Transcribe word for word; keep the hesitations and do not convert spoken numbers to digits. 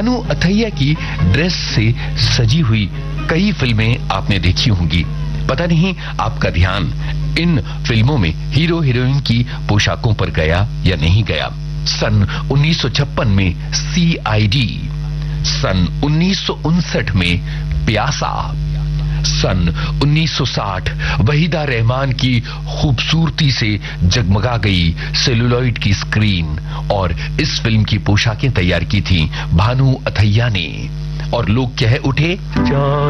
भानु अथैया की ड्रेस से सजी हुई कई फिल्में आपने देखी होंगी। पता नहीं आपका ध्यान इन फिल्मों में हीरो हीरोइन की पोशाकों पर गया या नहीं गया। सन उन्नीस सौ छप्पन में सी आई डी, सन उन्नीस सौ उनसठ में प्यासा, सन उन्नीस सौ साठ वहीदा रहमान की खूबसूरती से जगमगा गई सेलुलॉइड की स्क्रीन, और इस फिल्म की पोशाकें तैयार की थी भानु अथैया ने। और लोग कह उठे,